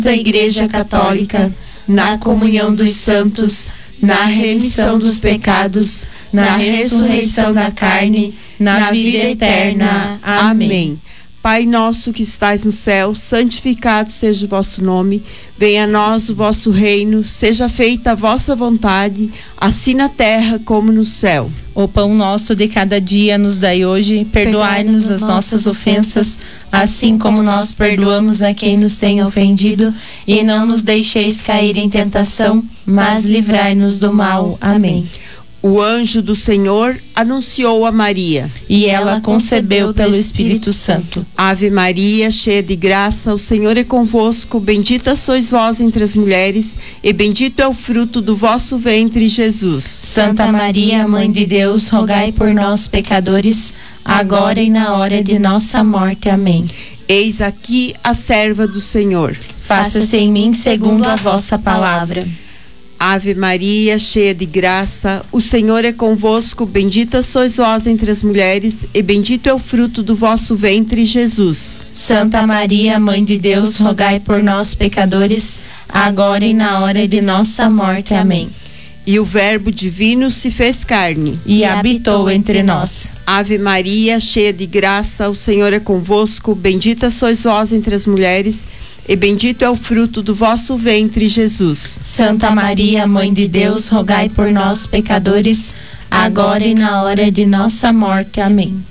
da Igreja Católica, na comunhão dos santos, na remissão dos pecados, na ressurreição da carne, na vida eterna. Amém. Pai nosso que estais no céu, santificado seja o vosso nome. Venha a nós o vosso reino, seja feita a vossa vontade, assim na terra como no céu. O pão nosso de cada dia nos dai hoje, perdoai-nos as nossas ofensas, assim como nós perdoamos a quem nos tem ofendido, e não nos deixeis cair em tentação, mas livrai-nos do mal. Amém. O anjo do Senhor anunciou a Maria, e ela concebeu pelo Espírito Santo. Ave Maria, cheia de graça, o Senhor é convosco, bendita sois vós entre as mulheres, e bendito é o fruto do vosso ventre, Jesus. Santa Maria, Mãe de Deus, rogai por nós, pecadores, agora e na hora de nossa morte. Amém. Eis aqui a serva do Senhor. Faça-se em mim segundo a vossa palavra. Ave Maria, cheia de graça, o Senhor é convosco, bendita sois vós entre as mulheres, e bendito é o fruto do vosso ventre, Jesus. Santa Maria, Mãe de Deus, rogai por nós, pecadores, agora e na hora de nossa morte. Amém. E o Verbo divino se fez carne e habitou entre nós. Ave Maria, cheia de graça, o Senhor é convosco, bendita sois vós entre as mulheres, e bendito é o fruto do vosso ventre, Jesus. Santa Maria, Mãe de Deus, rogai por nós, pecadores, agora e na hora de nossa morte. Amém.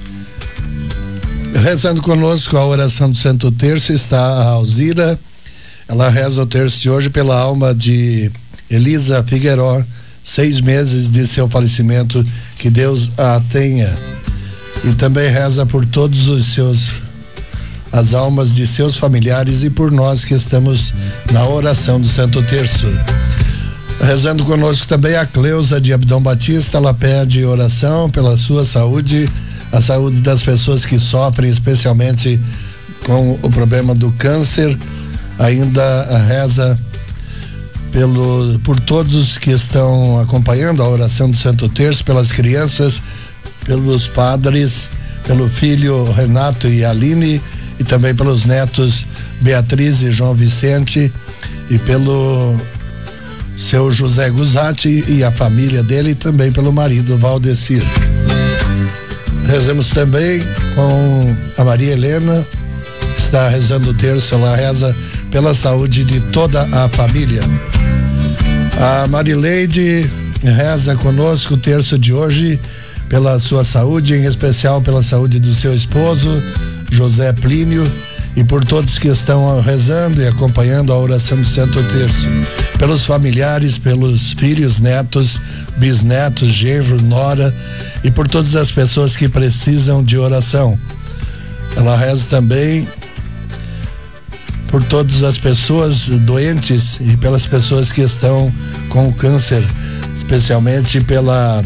Rezando conosco a oração do Santo Terço está a Alzira. Ela reza o terço de hoje pela alma de Elisa Figueiró, 6 meses de seu falecimento, que Deus a tenha. E também reza por todos as almas de seus familiares e por nós que estamos na oração do Santo Terço. Rezando conosco também a Cleusa de Abdão Batista. Ela pede oração pela sua saúde, a saúde das pessoas que sofrem, especialmente com o problema do câncer. Ainda reza por todos que estão acompanhando a oração do Santo Terço, pelas crianças, pelos padres, pelo filho Renato e Aline, e também pelos netos Beatriz e João Vicente, e pelo seu José Guzatti e a família dele, e também pelo marido Valdecir. Rezemos também com a Maria Helena, que está rezando o terço. Ela reza pela saúde de toda a família. A Marileide reza conosco o terço de hoje pela sua saúde, em especial pela saúde do seu esposo José Plínio, e por todos que estão rezando e acompanhando a oração do Santo Terço, pelos familiares, pelos filhos, netos, bisnetos, genro, nora, e por todas as pessoas que precisam de oração. Ela reza também por todas as pessoas doentes e pelas pessoas que estão com câncer, especialmente pela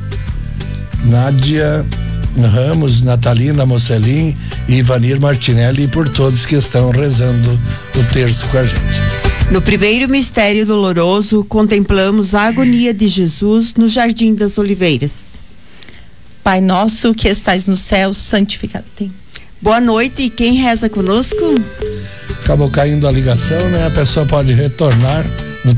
Nádia Ramos, Natalina Mocelin e Ivanir Martinelli, e por todos que estão rezando o terço com a gente. No primeiro mistério doloroso, contemplamos a agonia de Jesus no Jardim das Oliveiras. Pai nosso que estais no céu, santificado. Boa noite, e quem reza conosco? Acabou caindo a ligação, né? A pessoa pode retornar no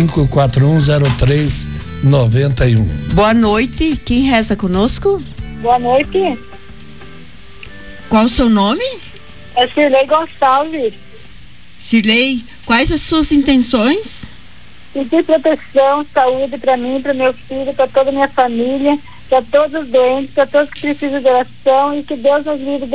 35410391. Boa noite, quem reza conosco? Boa noite. Qual o seu nome? É Cirlei Gonçalves. Cirlei, quais as suas intenções? Pedir proteção, saúde para mim, para meu filho, para toda a minha família, para todos os doentes, para todos que precisam de oração, e que Deus nos livre